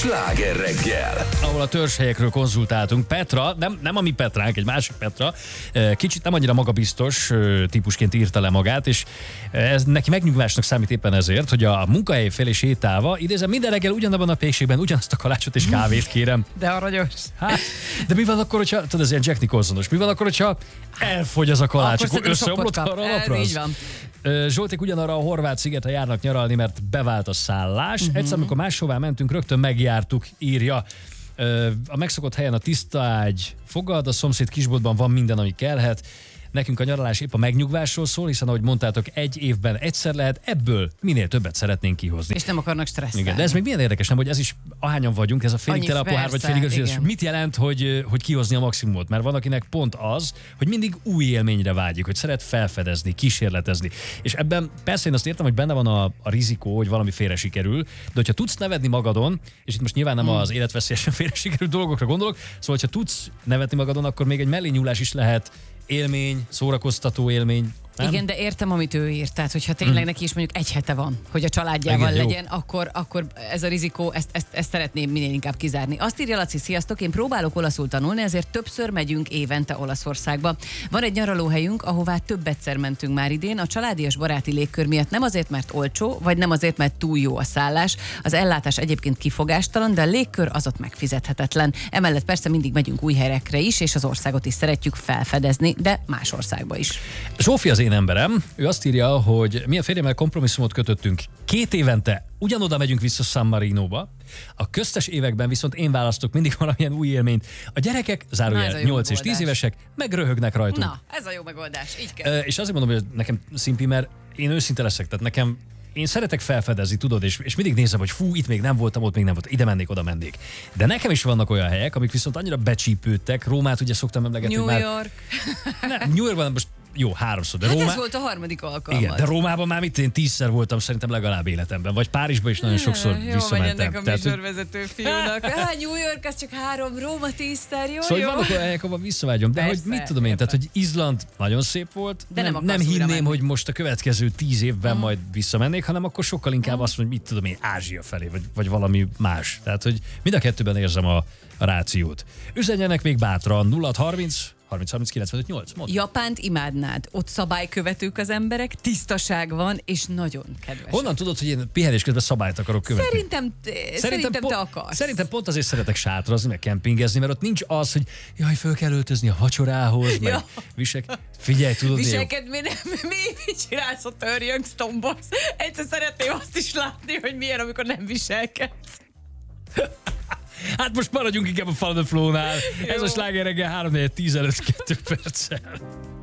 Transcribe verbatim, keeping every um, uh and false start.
Sláger reggel, ahol a törzshelyekről konzultáltunk. Petra, nem, nem a mi Petránk, egy másik Petra, kicsit nem annyira magabiztos típusként írta le magát, és ez neki megnyugvásnak számít éppen ezért, hogy a munkahely felé sétálva, idézem, minden reggel ugyanabban a pékségben ugyanazt a kalácsot és kávét kérem. De aranyos. Hát, de mi van akkor, hogyha, tudod, ez ilyen Jack Nicholsonos, mi van akkor, hogyha elfogy az a kalács, Akkor akkor összeomlott arra a napra? Ez így van. Zsolték ugyanarra a horvát szigetre járnak nyaralni, mert bevált a szállás. Uh-huh. Egyszer, amikor máshová mentünk, rögtön megjártuk, írja. A megszokott helyen a tiszta ágy fogad, a szomszéd kisboltban van minden, ami kellhet. Nekünk a nyaralás épp a megnyugvásról szól, hiszen ahogy mondtátok, egy évben egyszer lehet, ebből minél többet szeretnénk kihozni. És nem akarnak stresszelni. Igen, de ez még milyen érdekes, nem, hogy ez is, ahányan vagyunk, ez a félig tele a pohár, vagy félig az, mit jelent, hogy, hogy kihozni a maximumot? Mert van, akinek pont az, hogy mindig új élményre vágyik, hogy szeret felfedezni, kísérletezni. És ebben persze én azt értem, hogy benne van a, a rizikó, hogy valami félre sikerül, de hogyha tudsz nevetni magadon, és itt most nyilván nem hmm. az életveszélyesen félre sikerült dolgokra gondolok, szóval hogyha tudsz nevetni magadon, akkor még egy mellényúlás is lehet élmény, szórakoztató élmény. Nem? Igen, de értem, amit ő írt. Tehát, hogyha tényleg hmm. neki is mondjuk egy hete van, hogy a családjával igen, legyen, akkor, akkor ez a rizikó, ezt, ezt, ezt szeretném minél inkább kizárni. Azt írja Laci, sziasztok, én próbálok olaszul tanulni, ezért többször megyünk évente Olaszországba. Van egy nyaralóhelyünk, ahová több egyszer mentünk már idén. A családi és baráti légkör miatt nem azért, mert olcsó, vagy nem azért, mert túl jó a szállás. Az ellátás egyébként kifogástalan, de a légkör az ott megfizethetetlen. Emellett persze mindig megyünk új helyekre is, és az országot is szeretjük felfedezni, de más országba is. Zsófi az én emberem, ő azt írja, hogy mi a férjemmel kompromisszumot kötöttünk. Két évente ugyanoda megyünk vissza San Marinóba, a köztes években viszont én választok mindig valamilyen új élményt. A gyerekek, zárójel nyolc és tíz évesek, meg röhögnek rajtunk. Na, ez a jó megoldás, így kell. És azért mondom, hogy nekem szimpi, mert én őszinte leszek, tehát nekem én szeretek felfedezni, tudod, és, és mindig nézem, hogy fú, itt még nem voltam, ott még nem voltam, ide mennék, oda mennék. De nekem is vannak olyan helyek, amik viszont annyira becsípődtek. Rómát ugye szoktam emlegetni. New már... York. Nem, New Yorkban most jó, háromszor. De hát Rómá... ez volt a harmadik alkalmad. Igen, de Rómában már mit én tízszer voltam szerintem legalább életemben, vagy Párizsba is nagyon sokszor jó, visszamentem. Jó, a műsorvezető fiúnak. Hát New York, az csak három, Róma tízszer, jó, szóval jó. vannak olyan helyek, ahol visszavágyom, de persze, hogy mit tudom én, tehát hogy Izland nagyon szép volt, de nem, nem, nem hinném, hogy most a következő tíz évben mm. majd visszamennék, hanem akkor sokkal inkább mm. azt mondom, hogy mit tudom én, Ázsia felé, vagy, vagy valami más. Tehát, hogy mind a kettőben érzem a, a rációt. Üzenjenek még bátran, nulla harminc harminc harminc kilencvenöt nyolc. Mondd. Japánt imádnád. Ott szabálykövetők az emberek, tisztaság van, és nagyon kedves. Honnan tudod, hogy én pihenés közben szabályt akarok követni? Szerintem, szerintem, szerintem te po- akarsz. Szerintem pont azért szeretek sátrazni, meg kempingezni, mert ott nincs az, hogy jaj, föl kell öltözni a vacsorához, meg ja. visek. Figyelj, tudod, viselkedj, mi nem, mi, mit csinálsz, a törjöngsz, tombolsz. Egyszer szeretném azt is látni, hogy milyen, amikor nem viselkedsz. Hát most maradjunk inkább a Follow the Flow-nál. Ez a Sláger reggel három négy tizenöt kettő perccel.